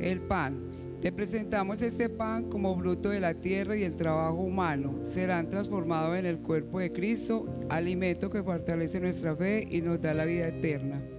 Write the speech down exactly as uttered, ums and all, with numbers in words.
El pan. Te presentamos este pan como fruto de la tierra y el trabajo humano. Serán transformados en el cuerpo de Cristo, alimento que fortalece nuestra fe y nos da la vida eterna.